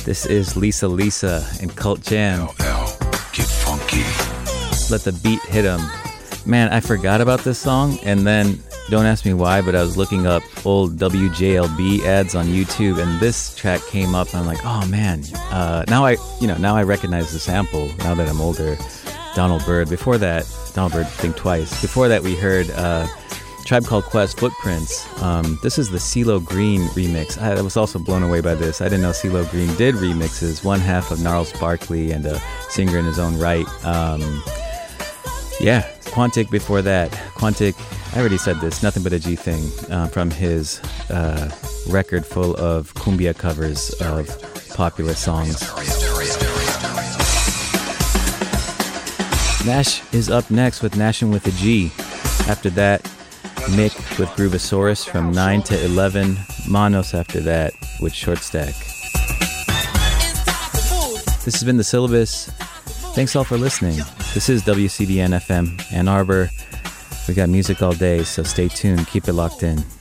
This is Lisa Lisa and Cult Jam. Get funky. Let the beat hit 'em. Man, I forgot about this song, and then, don't ask me why, but I was looking up old WJLB ads on YouTube, and this track came up, and I'm like, oh man. Now I recognize the sample, now that I'm older. Donald Byrd. Before that, Donald Byrd, think twice. Before that, we heard Tribe Called Quest, Footprints. This is the CeeLo Green remix. I was also blown away by this. I didn't know CeeLo Green did remixes. One half of Gnarls Barkley and a singer in his own right. Quantic before that. Quantic, I already said this, Nothing But a G Thing, from his record full of cumbia covers of popular songs. Nash is up next with Nashin' with a G. After that, Mick with Groovosaurus from 9 to 11. Manos after that with Short Stack. This has been The Syllabus. Thanks all for listening. This is WCBN FM Ann Arbor. We got music all day, so stay tuned. Keep it locked in.